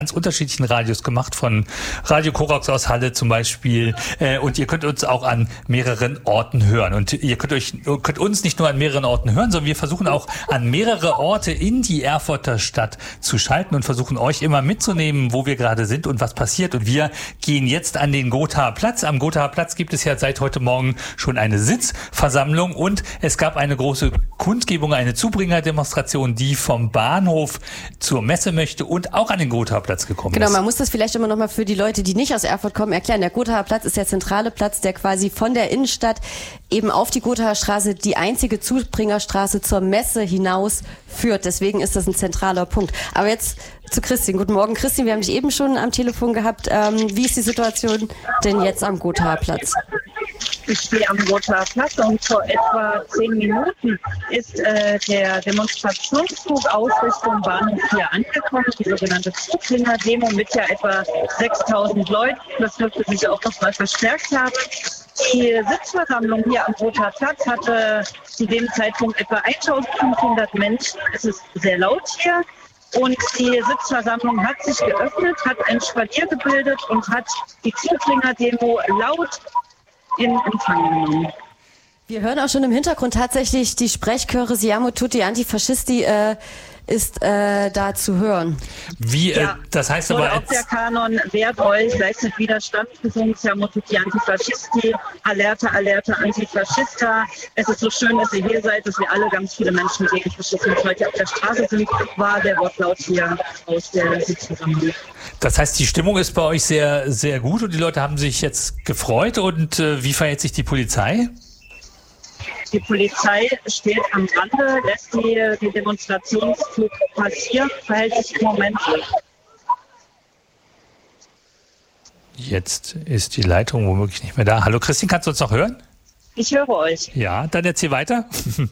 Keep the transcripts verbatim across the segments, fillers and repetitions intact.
ganz unterschiedlichen Radios gemacht, von Radio Korax aus Halle zum Beispiel. Äh, und ihr könnt uns auch an mehreren Orten hören. Und ihr könnt euch könnt uns nicht nur an mehreren Orten hören, sondern wir versuchen auch an mehrere Orte in die Erfurter Stadt zu schalten und versuchen euch immer mitzunehmen, wo wir gerade sind und was passiert. Und wir gehen jetzt an den Gothaer Platz. Am Gothaer Platz gibt es ja seit heute Morgen schon eine Sitzversammlung und es gab eine große Kundgebung, eine Zubringerdemonstration, die vom Bahnhof zur Messe möchte und auch an den Gothaer Platz gekommen genau, ist. Genau, man muss das vielleicht immer noch mal für die Leute, die nicht aus Erfurt kommen, erklären. Der Gothaer Platz ist der zentrale Platz, der quasi von der Innenstadt eben auf die Gothaer Straße, die einzige Zubringerstraße zur Messe hinaus führt. Deswegen ist das ein zentraler Punkt. Aber jetzt zu Christine. Guten Morgen, Christine. Wir haben dich eben schon am Telefon gehabt. Ähm, wie ist die Situation denn jetzt am Gothaer Platz? Ich stehe am Gothaer Platz und vor etwa zehn Minuten ist äh, der Demonstrationszug aus Richtung Bahnhof hier angekommen, die sogenannte Zubringer-Demo mit ja etwa sechstausend Leuten. Das dürfte sich auch noch mal verstärkt haben. Die Sitzversammlung hier am Gothaer Platz hatte zu dem Zeitpunkt etwa eintausendfünfhundert Menschen. Es ist sehr laut hier. Und die Sitzversammlung hat sich geöffnet, hat ein Spalier gebildet und hat die Zubringer-Demo laut in Empfang genommen. Wir hören auch schon im Hintergrund tatsächlich die Sprechchöre Siamo Tutti Antifascisti äh, ist äh, da zu hören. Wie, äh, ja, das heißt aber aber... auch der Kanon Wehrt euch, leistet Widerstand gesungen, Siamo Tutti Antifascisti, Alerta, Alerta, Antifaschista. Es ist so schön, dass ihr hier seid, dass wir alle ganz viele Menschen gegen Faschismus heute auf der Straße sind, war der Wortlaut hier aus der Sitzversammlung. Das heißt, die Stimmung ist bei euch sehr, sehr gut und die Leute haben sich jetzt gefreut. Und äh, wie verhält sich die Polizei? Die Polizei steht am Rande, lässt die, die Demonstrationszug passieren, verhält sich im Moment. Jetzt ist die Leitung womöglich nicht mehr da. Hallo Christine, kannst du uns noch hören? Ich höre euch. Ja, dann erzähl weiter.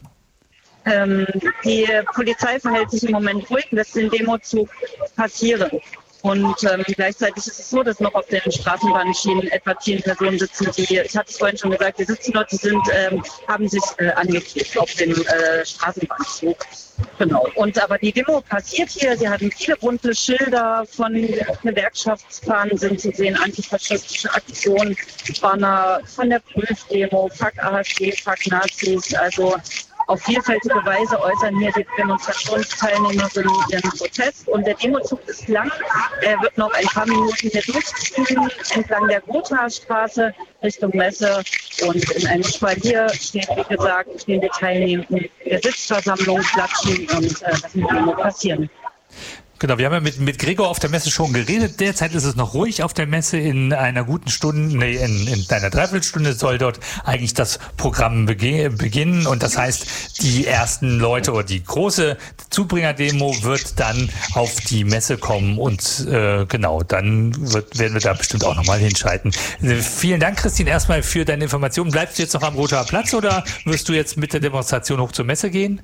ähm, die Polizei verhält sich im Moment ruhig, lässt den Demozug passieren. Und ähm, gleichzeitig ist es so, dass noch auf den Straßenbahnschienen etwa zehn Personen sitzen, die, ich hatte es vorhin schon gesagt, die sitzen dort, die sind, ähm, haben sich äh, angeklebt auf dem äh, Straßenbahnzug. Genau. Und aber die Demo passiert hier, sie hatten viele bunte Schilder von Gewerkschaftsfahnen sind zu sehen, antifaschistische Aktionen, Banner von der Prüfdemo, Fuck AfD, Fuck Nazis, also auf vielfältige Weise äußern hier die Demonstrationsteilnehmerinnen ihren Protest. Und der Demozug ist lang. Er wird noch ein paar Minuten hier durchziehen, entlang der Gothaer Straße Richtung Messe. Und in einem Spalier steht, wie gesagt, stehen die Teilnehmenden der Sitzversammlung, klatschen und äh, das wird Demo passieren. Genau, wir haben ja mit, mit Gregor auf der Messe schon geredet. Derzeit ist es noch ruhig auf der Messe. In einer guten Stunde, nee, in, in einer Dreiviertelstunde soll dort eigentlich das Programm bege- beginnen. Und das heißt, die ersten Leute oder die große Zubringer-Demo wird dann auf die Messe kommen. Und äh, genau, dann wird, werden wir da bestimmt auch nochmal hinschalten. Äh, vielen Dank, Christine, erstmal für deine Informationen. Bleibst du jetzt noch am Gothaer Platz oder wirst du jetzt mit der Demonstration hoch zur Messe gehen?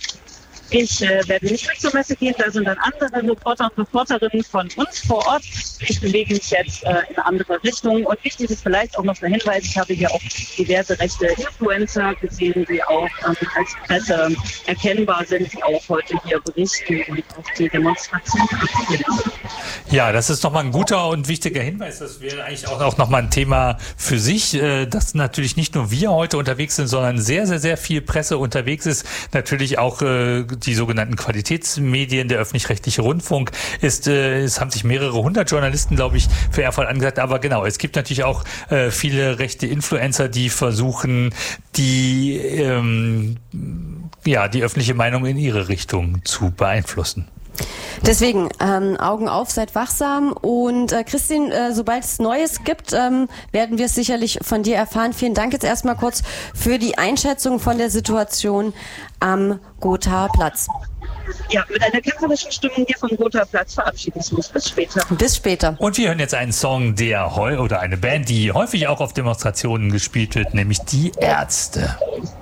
Ich äh, werde nicht mit zur Messe gehen, da sind dann andere Reporter und Reporterinnen von uns vor Ort. Ich bewege mich jetzt äh, in eine andere Richtung. Und wichtig ist vielleicht auch noch der Hinweis, ich habe hier auch diverse rechte Influencer gesehen, die auch ähm, als Presse erkennbar sind, die auch heute hier berichten und auf die Demonstration abgehen. Ja, das ist nochmal ein guter und wichtiger Hinweis. Das wäre eigentlich auch, auch nochmal ein Thema für sich, äh, dass natürlich nicht nur wir heute unterwegs sind, sondern sehr, sehr, sehr viel Presse unterwegs ist. Natürlich auch äh, die sogenannten Qualitätsmedien, der öffentlich-rechtliche Rundfunk ist, äh, es haben sich mehrere hundert Journalisten, glaube ich, für Erfurt angesagt. Aber genau, es gibt natürlich auch äh, viele rechte Influencer, die versuchen, die, ähm, ja, die öffentliche Meinung in ihre Richtung zu beeinflussen. Deswegen, ähm, Augen auf, seid wachsam und äh, Christine, äh, sobald es Neues gibt, ähm, werden wir es sicherlich von dir erfahren. Vielen Dank jetzt erstmal kurz für die Einschätzung von der Situation am Gothaer Platz. Ja, mit einer kämpferischen Stimmung hier vom Gothaer Platz verabschiede ich mich. Bis später. Bis später. Und wir hören jetzt einen Song, der heu oder eine Band, die häufig auch auf Demonstrationen gespielt wird, nämlich die Ärzte.